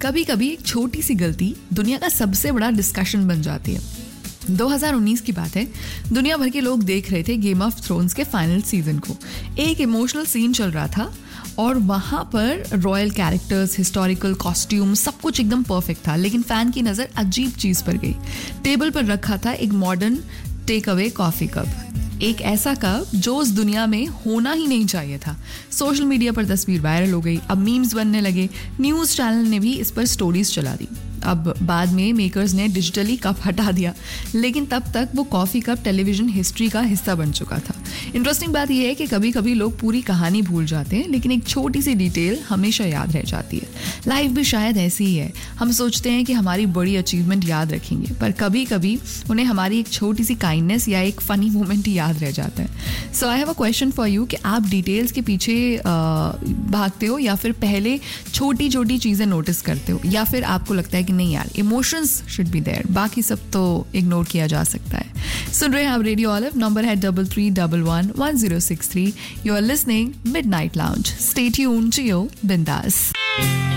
कभी कभी एक छोटी सी गलती दुनिया का सबसे बड़ा डिस्कशन बन जाती है। 2019 की बात है, दुनिया भर के लोग देख रहे थे गेम ऑफ थ्रोन्स के फाइनल सीजन को। एक इमोशनल सीन चल रहा था और वहाँ पर रॉयल कैरेक्टर्स, हिस्टोरिकल कॉस्ट्यूम, सब कुछ एकदम परफेक्ट था, लेकिन फैन की नज़र अजीब चीज़ पर गई। टेबल पर रखा था एक modern take away coffee cup, एक ऐसा कप जो उस दुनिया में होना ही नहीं चाहिए था। सोशल मीडिया पर तस्वीर वायरल हो गई, अब मीम्स बनने लगे, न्यूज़ चैनल ने भी इस पर स्टोरीज चला दी। अब बाद में मेकर्स ने डिजिटली कप हटा दिया, लेकिन तब तक वो कॉफ़ी कप टेलीविज़न हिस्ट्री का हिस्सा बन चुका था। इंटरेस्टिंग बात यह है कि कभी कभी लोग पूरी कहानी भूल जाते हैं, लेकिन एक छोटी सी डिटेल हमेशा याद रह जाती है। लाइफ भी शायद ऐसी ही है, हम सोचते हैं कि हमारी बड़ी अचीवमेंट याद रखेंगे, पर कभी कभी उन्हें हमारी एक छोटी सी काइंडनेस या एक फ़नी मोमेंट ही याद रह जाता है। सो I have a question for you कि आप डिटेल्स के पीछे भागते हो या फिर पहले छोटी छोटी चीज़ें नोटिस करते हो, या फिर आपको लगता है कि नहीं यार, इमोशंस शुड बी देयर, बाकी सब तो इग्नोर किया जा सकता है। सुन रहे हैं आप रेडियो ऑलिव, नंबर है 33111063। You are listening midnight lounge. Stay tuned, जियो बिंदास।